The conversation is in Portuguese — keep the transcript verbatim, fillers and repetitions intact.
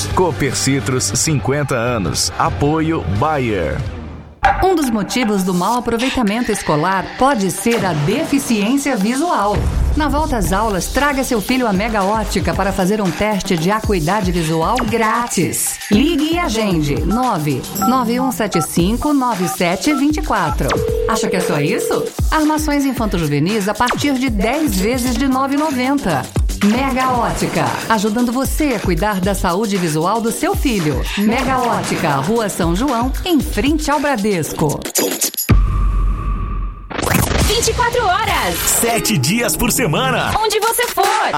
Cooper Citrus, cinquenta anos. Apoio Bayer. Um dos motivos do mau aproveitamento escolar pode ser a deficiência visual. Na volta às aulas, traga seu filho à Mega Ótica para fazer um teste de acuidade visual grátis. Ligue e agende nove nove um sete cinco nove sete dois quatro. Acha que é só isso? Armações infanto-juvenis a partir de dez vezes de nove reais e noventa centavos. Mega Ótica, ajudando você a cuidar da saúde visual do seu filho. Mega Ótica, Rua São João, em frente ao Bradesco. vinte e quatro horas. Sete dias por semana. Onde você for.